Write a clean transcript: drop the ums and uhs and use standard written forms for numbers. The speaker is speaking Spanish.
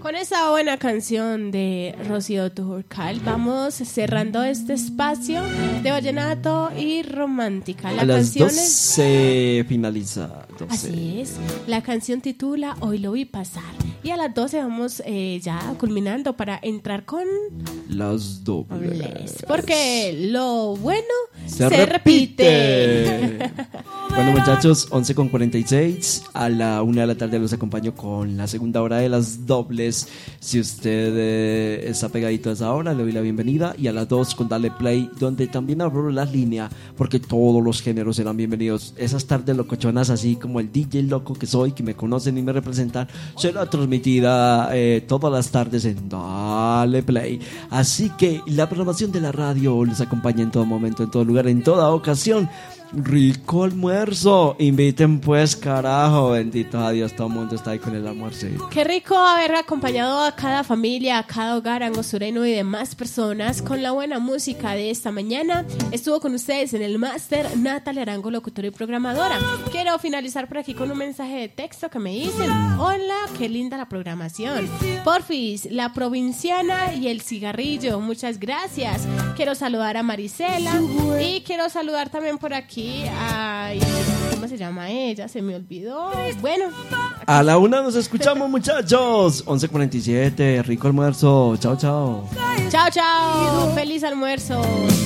Con esa buena canción de Rocío Dúrcal vamos cerrando este espacio de vallenato y romántica. La canción 12 finaliza. 12. Así es. La canción titula Hoy lo vi pasar. Y a las 12 vamos ya culminando para entrar con las dobles. Porque lo bueno se repite. Bueno, muchachos, 11:46. A la 1 de la tarde los acompaño con la segunda hora de las dobles. Si usted está pegadito a esa hora, le doy la bienvenida. Y a las 2 con Dale Play, donde también abro la línea, porque todos los géneros serán bienvenidos. Esas tardes locochonas, así como el DJ loco que soy, que me conocen y me representan, será transmitida todas las tardes en Dale Play. Así que la programación de la radio les acompaña en todo momento, en todo lugar, en toda ocasión. Rico almuerzo, inviten pues, carajo, bendito a Dios, todo el mundo está ahí con el almuerzo. Qué rico haber acompañado a cada familia, a cada hogar angostureno y demás personas con la buena música de esta mañana. Estuvo con ustedes en el máster Natalia Arango, locutora y programadora. Quiero finalizar por aquí con un mensaje de texto que me dicen: hola, qué linda la programación. Porfis, la provinciana y el cigarrillo, muchas gracias. Quiero saludar a Marisela y quiero saludar también por aquí ay, ¿cómo se llama ella? Se me olvidó. Bueno, a la 1 nos escuchamos, muchachos. 11:47, rico almuerzo. Chao, chao. Chao, chao. Feliz almuerzo.